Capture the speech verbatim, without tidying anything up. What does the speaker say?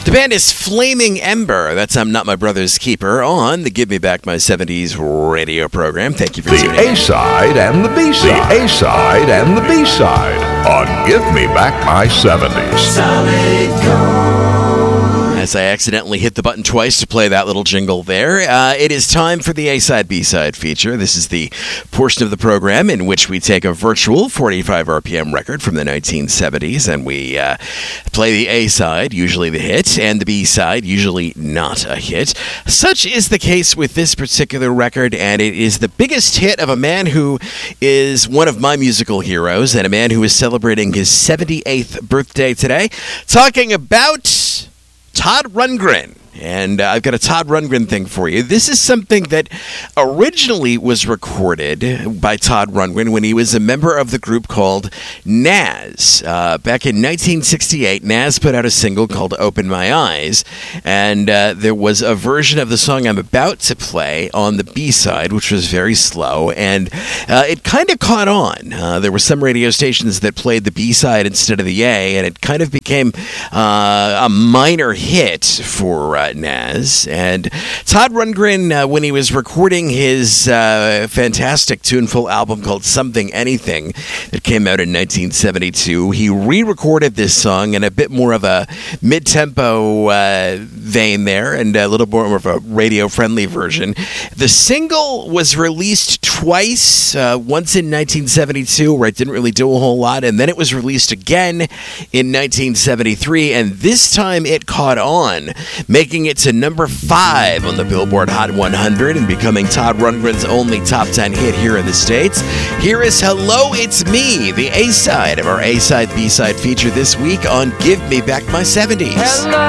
The band is Flaming Ember. That's I'm Not My Brother's Keeper on the Give Me Back My seventies radio program. Thank you for tuning in. The A-side and the B-side. The A-side and the B-side on Give Me Back My seventies. Solid gold. As I accidentally hit the button twice to play that little jingle there, uh, it is time for the A-side, B-side feature. This is the portion of the program in which we take a virtual forty-five R P M record from the nineteen seventies and we uh, play the A-side, usually the hit, and the B-side, usually not a hit. Such is the case with this particular record, and it is the biggest hit of a man who is one of my musical heroes and a man who is celebrating his seventy-eighth birthday today. Talking about Todd Rundgren. And uh, I've got a Todd Rundgren thing for you. This is something that originally was recorded by Todd Rundgren when he was a member of the group called Nazz. Uh, back in nineteen sixty-eight, Nazz put out a single called Open My Eyes, and uh, there was a version of the song I'm about to play on the B-side, which was very slow, and uh, it kind of caught on. Uh, there were some radio stations that played the B-side instead of the A, and it kind of became uh, a minor hit for uh, Nazz. And Todd Rundgren, uh, when he was recording his uh, fantastic tuneful album called Something Anything that came out in nineteen seventy-two, he re-recorded this song in a bit more of a mid-tempo uh, vein there and a little more of a radio-friendly version. The single was released twice, uh, once in nineteen seventy-two where it didn't really do a whole lot, and then it was released again in nineteen seventy-three, and this time it caught on, making it to number five on the Billboard Hot one hundred and becoming Todd Rundgren's only top ten hit here in the States. Here is Hello, It's Me, the A-side of our A-side, B-side feature this week on Give Me Back My seventies. Hello.